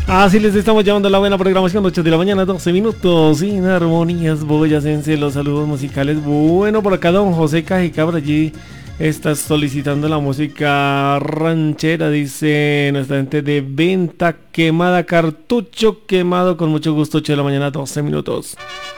Así les estamos llevando la buena programación, 8 de la mañana, 12 minutos, sin armonías boyacense, los saludos musicales. Bueno, por acá don José Cajicabra allí está solicitando la música ranchera, dice nuestra gente de Venta Quemada, cartucho quemado, con mucho gusto, 8 de la mañana, 12 minutos.